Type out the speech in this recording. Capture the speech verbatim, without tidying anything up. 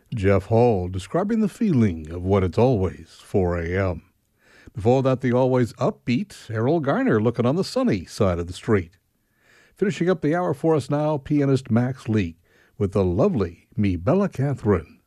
Jeff Hall describing the feeling of when it's always four a.m. Before that, the always upbeat Errol Garner looking on the sunny side of the street. Finishing up the hour for us now, pianist Max Leake with the lovely Me Bella Catherine.